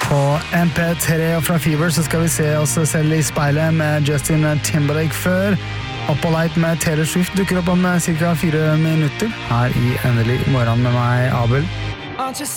På MP3 og fra Fever så skal vi se oss selv i speilet med Justin Timberlake før. Up All Night med Taylor Swift dukker opp om cirka 4 minutter her i Endelig morgen med meg, Abel.